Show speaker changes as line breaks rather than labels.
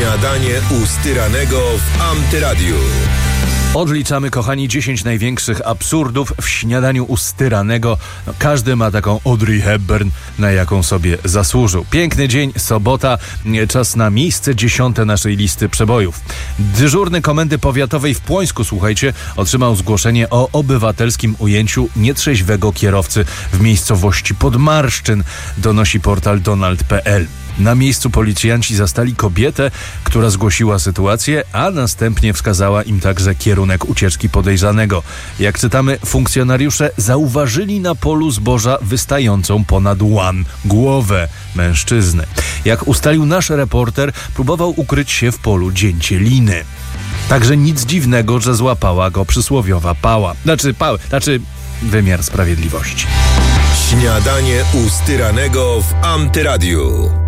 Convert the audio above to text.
Śniadanie u Styranego w Antyradiu.
Odliczamy, kochani, 10 największych absurdów w śniadaniu u Styranego. No, każdy ma taką Audrey Hepburn, na jaką sobie zasłużył. Piękny dzień, sobota, czas na miejsce 10 naszej listy przebojów. Dyżurny Komendy Powiatowej w Płońsku, słuchajcie, otrzymał zgłoszenie o obywatelskim ujęciu nietrzeźwego kierowcy w miejscowości Podmarszczyn, donosi portal donald.pl. Na miejscu policjanci zastali kobietę, która zgłosiła sytuację, a następnie wskazała im także kierunek ucieczki podejrzanego. Jak czytamy, funkcjonariusze zauważyli na polu zboża wystającą ponad łan głowę mężczyzny. Jak ustalił nasz reporter, próbował ukryć się w polu dzięcieliny. Także nic dziwnego, że złapała go przysłowiowa pała. Znaczy wymiar sprawiedliwości.
Śniadanie u Styranego w Antyradiu.